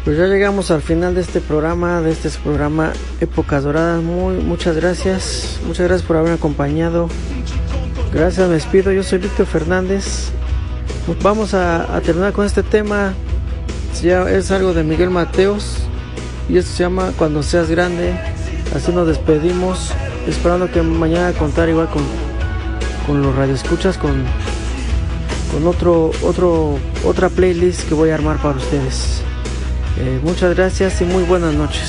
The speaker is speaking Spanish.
Pues ya llegamos al final de este programa, Épocas Doradas. Muchas gracias por haberme acompañado. Gracias, me despido. Yo soy Víctor Fernández. Vamos a terminar con este tema. Ya es algo de Miguel Mateos y esto se llama Cuando Seas Grande. Así nos despedimos, esperando que mañana contar igual con los radioescuchas, con otra playlist que voy a armar para ustedes. Muchas gracias y muy buenas noches.